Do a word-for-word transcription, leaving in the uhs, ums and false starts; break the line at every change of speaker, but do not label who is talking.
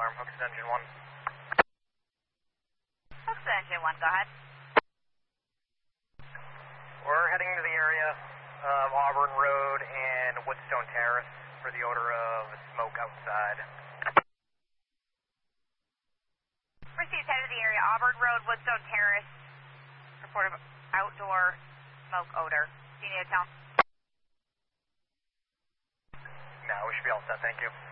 alarm. Hooks to engine one.
Hooks to engine one, go ahead.
We're heading to the area of Auburn Road and Woodstone Terrace for the odor of smoke outside.
Received, head of the area, Auburn Road, Woodstone Terrace. Report of outdoor smoke odor. Do you need a tell?
No, we should be all set, thank you.